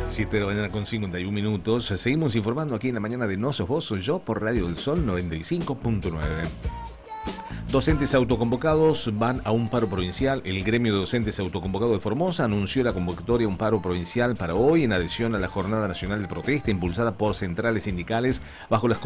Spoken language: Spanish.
7 de la mañana con 51 minutos. Seguimos informando aquí en la mañana de No Sos Vos, Soy Yo por Radio del Sol 95.9. Docentes autoconvocados van a un paro provincial. El gremio de docentes autoconvocados de Formosa anunció la convocatoria a un paro provincial para hoy en adhesión a la Jornada Nacional de Protesta impulsada por centrales sindicales bajo las